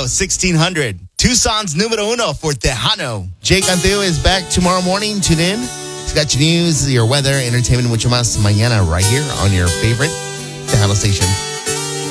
go. 1600. Tucson's numero uno for Tejano. Jake Anteo is back tomorrow morning. Tune in. He's got your news, your weather, entertainment, mucho más mañana right here on your favorite Tejano station.